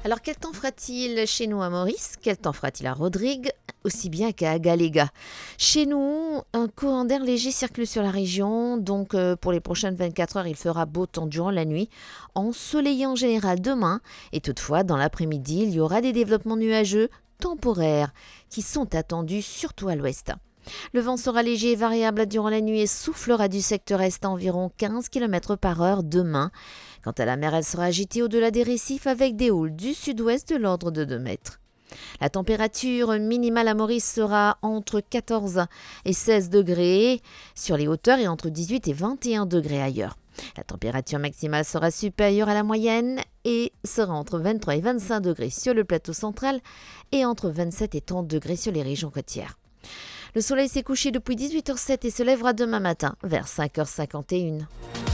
Alors quel temps fera-t-il chez nous à Maurice? Quel temps fera-t-il à Rodrigue? Aussi bien qu'à Galéga. Chez nous, un courant d'air léger circule sur la région, donc pour les prochaines 24 heures, il fera beau temps durant la nuit, ensoleillé en général demain, et toutefois, dans l'après-midi, il y aura des développements nuageux temporaires qui sont attendus surtout à l'ouest. Le vent sera léger et variable durant la nuit et soufflera du secteur est à environ 15 km par heure demain. Quant à la mer, elle sera agitée au-delà des récifs avec des houles du sud-ouest de l'ordre de 2 mètres. La température minimale à Maurice sera entre 14 et 16 degrés sur les hauteurs et entre 18 et 21 degrés ailleurs. La température maximale sera supérieure à la moyenne et sera entre 23 et 25 degrés sur le plateau central et entre 27 et 30 degrés sur les régions côtières. Le soleil s'est couché depuis 18h07 et se lèvera demain matin vers 5h51.